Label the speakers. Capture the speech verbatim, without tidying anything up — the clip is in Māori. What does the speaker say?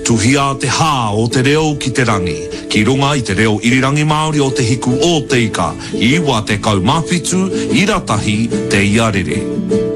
Speaker 1: Tuhia te hā o te reo ki te rangi. Ki runga i te reo irirangi Māori o te hiku o te ika. I iwa te kaumāwhitu, i ratahi te iarere.